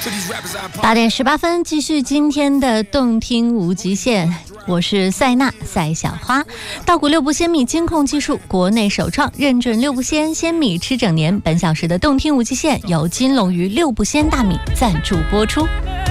8点18分，继续今天的动听无极限。我是赛娜赛小花，稻谷六步鲜米金控技术，国内首创认准六步鲜米吃整年。本小时的动听无极限由金龙鱼六步鲜大米赞助播出。